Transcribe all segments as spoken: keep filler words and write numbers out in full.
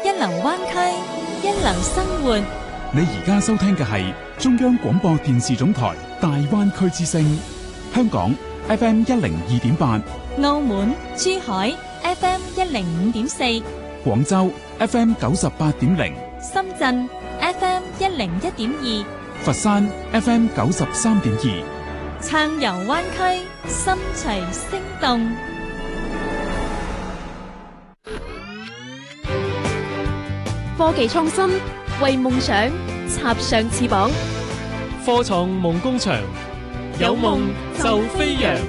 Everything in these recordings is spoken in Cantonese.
一流灣區，一流生活。 你而家收聽嘅係中央廣播電視總台大灣區之聲，香港 F M 一零二點八， 澳門、珠海 F M 一零五點四， 廣州 F M 九十八點零， 深圳 F M 一零一點二， 佛山 F M 九十三點二， 暢遊灣區，心隨聲動。 科技創新，為夢想插上翅膀。 科創夢工場，有夢就飛揚。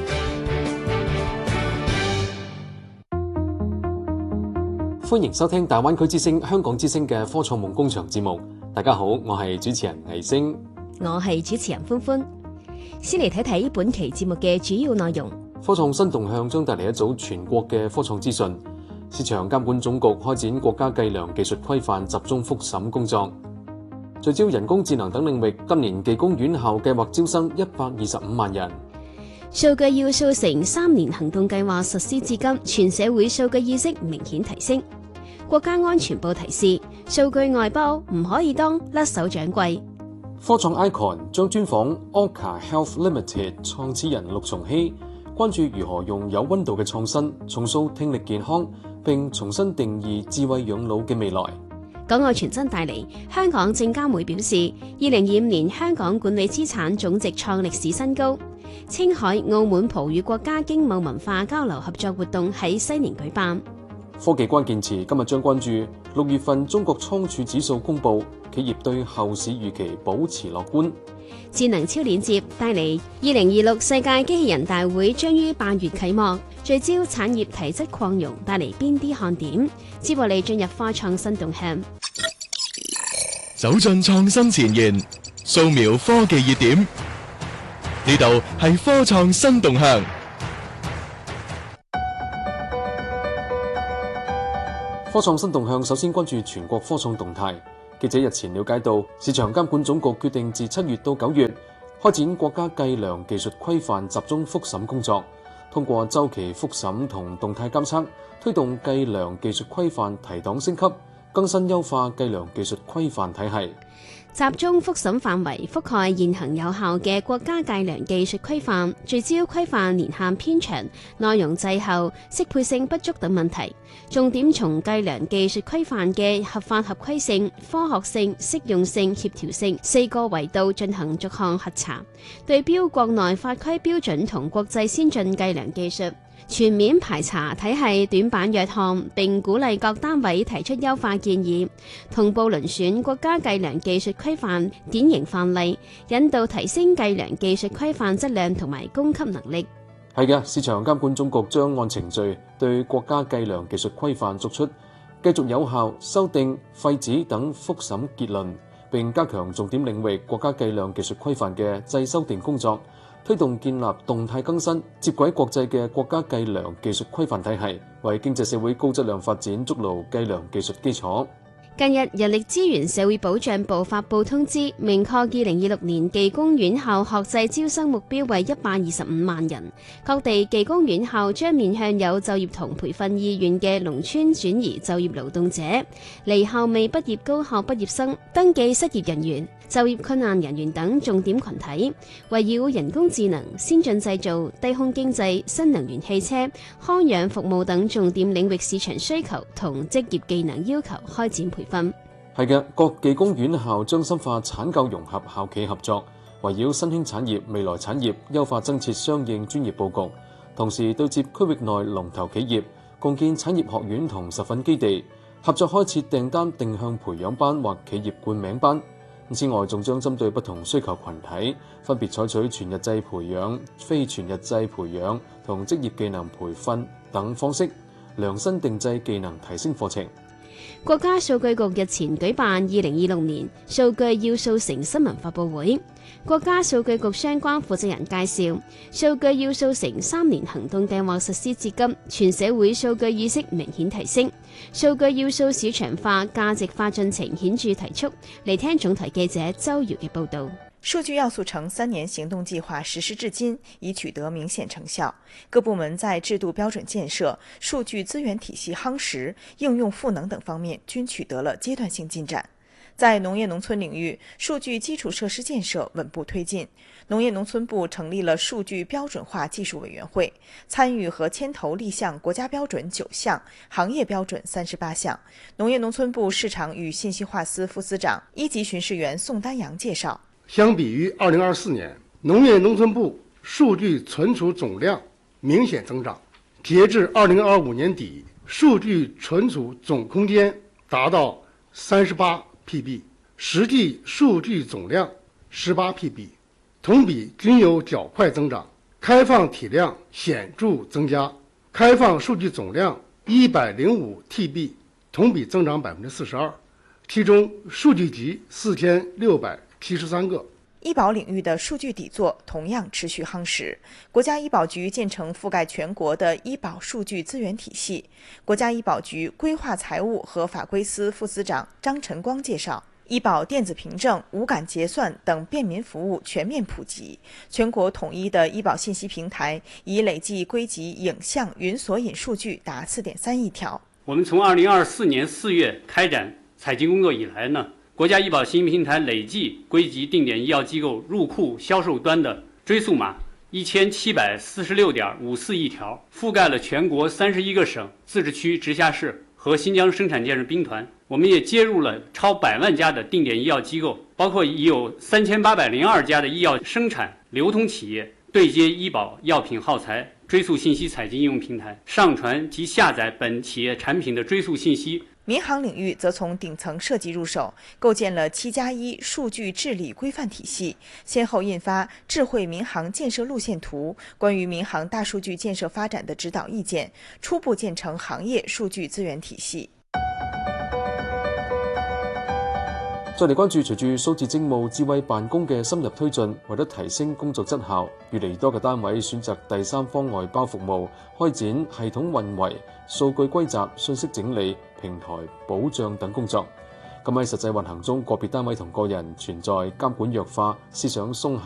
歡迎收聽大灣區之聲、香港之聲嘅科創夢工場節目。大家好，我係主持人魏星， 我係主持人歡歡。先嚟睇睇本期節目嘅主要內容。 科創新動向將帶嚟一組全國嘅科創資訊。市場監管總局開展國家計量技術規範集中複審工作，聚焦人工智能等領域。今年技工院校計劃招生一百二十五萬人。 數據要素城三年行動計劃實施至今，全社會數據意識明顯提升。國家安全部提示，數據外包唔可以當甩手掌櫃。 科創 Icon 將專訪 Orca Health Limited 創始人陸松熙，關注如何用有溫度嘅創新重塑聽力健康，並重新定義智慧養老嘅未來。 港澳傳真帶嚟，香港證監會表示，二零二五年香港管理資產總值創歷史新高。青海、澳門葡語國家經貿文化交流合作活動喺西年舉辦。 科技關鍵詞今日將關注六月份中國倉儲指數公佈，企業對後市預期保持樂觀。 智能超鏈接帶嚟二零二六世界機器人大會將於八月啟幕，聚焦產業體質擴容，帶嚟邊啲看點？接落嚟進入科創新動向， 走進創新前沿，掃描科技熱點。呢度係科創新動向。 科創新動向首先關注全國科創動態。記者日前了解到，市場監管總局決定自七月到九月開展國家計量技術規範集中複審工作，通過週期複審同動態監測，推動計量技術規範提檔升級，更新優化計量技術規範體系。 集中複審範圍覆蓋現行有效嘅國家計量技術規範，聚焦規範年限偏長、內容滯後、適配性不足等問題，重點從計量技術規範嘅合法合規性、科學性、適用性、協調性四個維度進行逐項核查，對標國內法規標準同國際先進計量技術，全面排查體系短板弱項，並鼓勵各單位提出優化建議，同步遴選國家計量技術規範典型範例，引導提升計量技術規範質量同埋供給能力。 係嘅，市場監管總局將按程序對國家計量技術規範作出繼續有效、修訂、廢止等複審結論，並加強重點領域國家計量技術規範嘅再修訂工作，推動建立動態更新、接軌國際嘅國家計量技術規範體系，為經濟社會高質量發展築牢計量技術基礎。 近日，人力資源社會保障部發布通知，明確二零二六年技工院校學制招生目標為一百二十五萬人。各地技工院校將面向有就業同培訓意願嘅農村轉移就業勞動者、離校未畢業高校畢業生、登記失業人員、就業困難人員等重點群體，圍繞人工智能、先進製造、低空經濟、新能源汽車、康養服務等重點領域市場需求同職業技能要求開展培訓。 係嘅，各技工院校將深化產教融合校企合作，圍繞新興產業、未來產業，優化增設相應專業佈局，同時對接區域內龍頭企業，共建產業學院同實訓基地，合作開設訂單定向培養班或企業冠名班。此外，仲將針對不同需求群體，分別採取全日制培養、非全日制培養同職業技能培訓等方式，量身定製技能提升課程。 國家數據局日前舉辦二零二六年數據要素城新聞發佈會，國家數據局相關負責人介紹，數據要素城三年行動計劃實施至今，全社會數據意識明顯提升，數據要素市場化、價值化進程顯著提速。嚟聽總台記者周瑤嘅報導。 數據要素城三年行動計劃實施至今，已取得明顯成效。各部門在制度標準建設、數據資源體系夯實、應用賦能等方面均取得了階段性進展。在農業農村領域，數據基礎設施建設穩步推進。農業農村部成立了數據標準化技術委員會，參與和牽頭立項國家標準九項，行業標準三十八項。農業農村部市場與信息化司副司長、一級巡視員宋丹陽介紹， 相比於二零二四年，農業農村部數據存儲總量明顯增長，截至二零二五年底，數據存儲總空間達到三十八 P B， 實際數據總量十八 P B， 同比均有較快增長，開放體量顯著增加，開放數據總量一百零五 T B， 同比增長百分之四十二，其中數據集四千六百七十三個。 醫保領域的數據底座同樣持續夯實，國家醫保局建成覆蓋全國的醫保數據資源體系。國家醫保局規劃財務和法規司副司長張晨光介紹，醫保電子憑證、無感結算等便民服務全面普及，全國統一的醫保信息平台已累計歸集影像、雲索引數據達四點三億條。 我們從二零二四年四月開展採集工作以來呢，國家醫保信息平台累計歸集定點醫藥機構入庫銷售端的追溯碼一千七百四十六點五四億條，覆蓋了全國三十一個省、自治區、直轄市和新疆生產建設兵團。我們也接入了超百萬家的定點醫藥機構，包括已有三千八百零二家的醫藥生產流通企業，對接醫保藥品耗材追溯信息採集應用平台，上傳及下載本企業產品的追溯信息。 民航領域則從頂層設計入手，構建了七加一數據治理規範體系，先後印發《智慧民航建設路線圖》、關於民航大數據建設發展的指導意見，初步建成行業數據資源體系。 再嚟關注，隨住數字政務智慧辦公嘅深入推進，為咗提升工作質效，越嚟越多嘅單位選擇第三方外包服務，開展系統運維、數據歸集、信息整理、平台保障等工作。咁喺實際運行中，個別單位同個人存在監管弱化、思想鬆懈、